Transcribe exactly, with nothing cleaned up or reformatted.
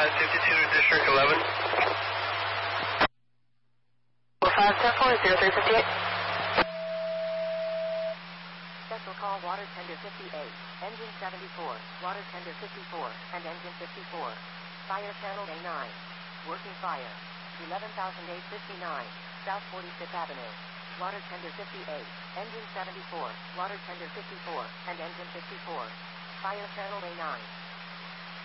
five fifty-two to District eleven. five seven four zero three five eight. Special call water tender fifty-eight, engine seventy-four, water tender fifty-four, and engine fifty-four. Fire channel A nine. Working fire. eleven thousand eight hundred fifty-nine, South forty-fifth Avenue. Water tender fifty-eight, engine seventy-four, water tender fifty-four, and engine fifty-four. Fire channel A nine.